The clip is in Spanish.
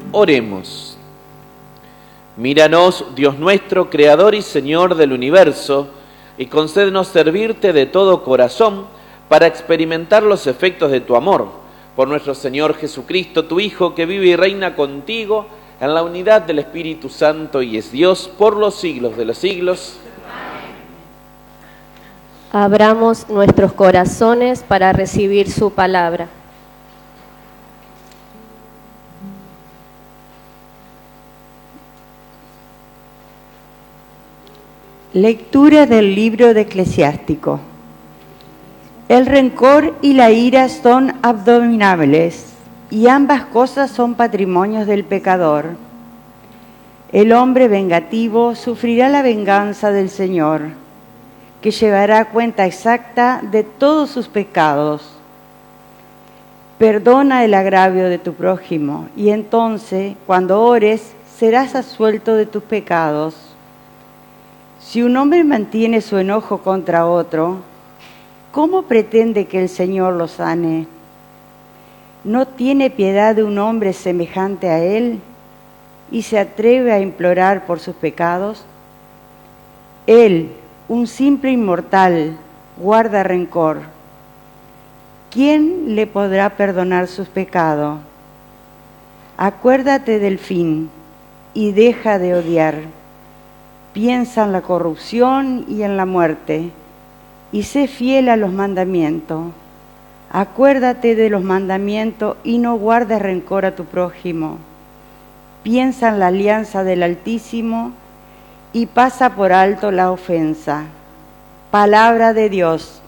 Oremos. Míranos, Dios nuestro, Creador y Señor del universo, y concédenos servirte de todo corazón para experimentar los efectos de tu amor. Por nuestro Señor Jesucristo, tu Hijo, que vive y reina contigo en la unidad del Espíritu Santo y es Dios por los siglos de los siglos. Abramos nuestros corazones para recibir su palabra. Lectura del libro de Eclesiástico. El rencor y la ira son abominables, y ambas cosas son patrimonios del pecador. El hombre vengativo sufrirá la venganza del Señor, que llevará cuenta exacta de todos sus pecados. Perdona el agravio de tu prójimo, y entonces, cuando ores, serás absuelto de tus pecados. Si un hombre mantiene su enojo contra otro, ¿cómo pretende que el Señor lo sane? ¿No tiene piedad de un hombre semejante a él y se atreve a implorar por sus pecados? Él, un simple inmortal, guarda rencor. ¿Quién le podrá perdonar sus pecados? Acuérdate del fin y deja de odiar. Piensa en la corrupción y en la muerte, y sé fiel a los mandamientos. Acuérdate de los mandamientos y no guardes rencor a tu prójimo. Piensa en la alianza del Altísimo y pasa por alto la ofensa. Palabra de Dios.